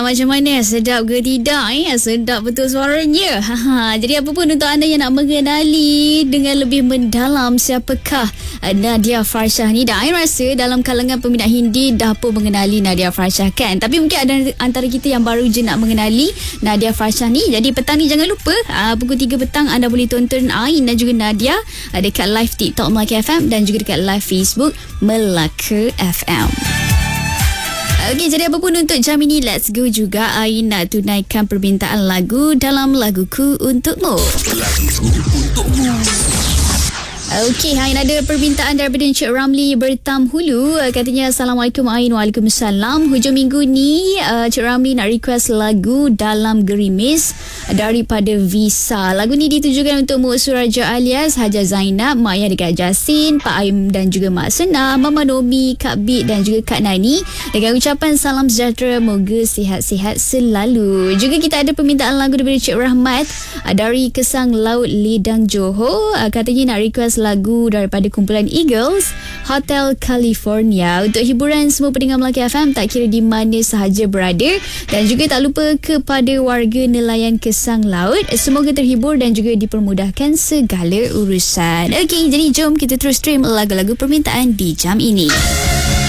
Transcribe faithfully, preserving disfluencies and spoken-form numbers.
macam mana? Sedap ke tidak? Eh? Sedap betul suaranya. Ha, jadi apa pun untuk anda yang nak mengenali dengan lebih mendalam siapakah Nadia Farshah ni. Dah, I rasa dalam kalangan peminat Hindi dah pun mengenali Nadia Farshah kan. Tapi mungkin ada antara kita yang baru je nak mengenali Nadia Farshah ni. Jadi petang ni jangan lupa uh, pukul tiga petang anda boleh tonton Ain dan juga Nadia uh, dekat live TikTok Melaka F M dan juga dekat live Facebook Melaka F M. Okey, jadi apa pun untuk jam ini, let's go juga. Ain nak tunaikan permintaan lagu dalam Laguku Untukmu. Laguku Untukmu. Okey, Ain ada permintaan daripada Encik Ramli Bertam Hulu. Katanya, Assalamualaikum Ain. Waalaikumsalam. Hujung minggu ni uh, Encik Ramli nak request lagu Dalam Gerimis daripada Visa. Lagu ni ditujukan untuk Mak Suraja alias Haja Zainab, Mak Ayah dekat Jasin, Pak Aim dan juga Mak Sena, Mama Nomi, Kak Bit dan juga Kak Nani. Dengan ucapan salam sejahtera, moga sihat-sihat selalu. Juga kita ada permintaan lagu daripada Cik Rahmat uh, dari Kesang Laut Ledang Johor. Uh, katanya nak request lagu daripada kumpulan Eagles, Hotel California, untuk hiburan semua pendengar Melaka F M tak kira di mana sahaja berada, dan juga tak lupa kepada warga nelayan Kesang Laut, semoga terhibur dan juga dipermudahkan segala urusan. Okey, jadi jom kita terus stream lagu-lagu permintaan di jam ini.